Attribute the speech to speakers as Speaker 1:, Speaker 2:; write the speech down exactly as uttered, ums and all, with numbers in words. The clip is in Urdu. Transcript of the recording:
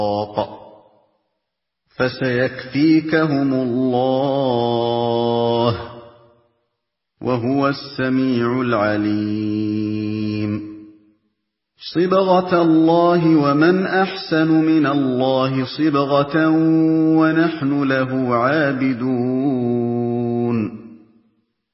Speaker 1: فسيكفيكهم الله وهو السميع العليم صبغة الله ومن أحسن من الله صبغة ونحن له عابدون